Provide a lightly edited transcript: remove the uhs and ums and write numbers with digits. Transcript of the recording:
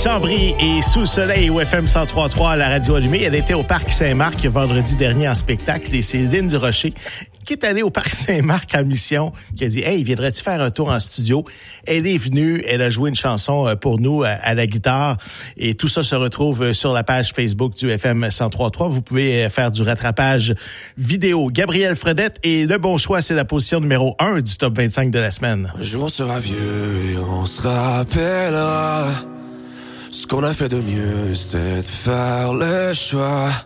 Chambry et Sous Soleil au FM 103.3 à la radio allumée. Elle était au Parc Saint-Marc vendredi dernier en spectacle et c'est Lynn Durocher qui est allée au Parc Saint-Marc en mission, qui a dit « Hey, viendrais-tu faire un tour en studio? » Elle est venue, elle a joué une chanson pour nous à la guitare et tout ça se retrouve sur la page Facebook du FM 103.3. Vous pouvez faire du rattrapage vidéo. Gabriel Fredette et le bon choix, c'est la position numéro 1 du top 25 de la semaine. Un jour on sera vieux et on se rappellera. Ce qu'on a fait de mieux, c'était de faire le choix